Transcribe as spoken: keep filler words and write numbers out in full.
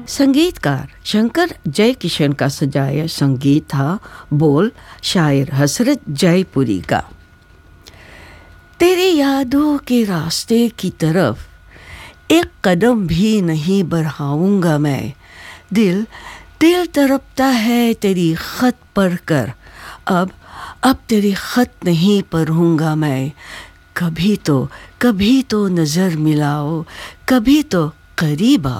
संगीतकार शंकर जयकिशन का सजाया संगीत था, बोल शायर हसरत जयपुरी का। तेरी यादों के रास्ते की तरफ एक कदम भी नहीं बढ़ाऊंगा मैं, दिल दिल तड़पता है तेरी खत पढ़कर, अब अब तेरी खत नहीं पढ़ूंगा मैं। कभी तो कभी तो नज़र मिलाओ, कभी तो करीब आओ।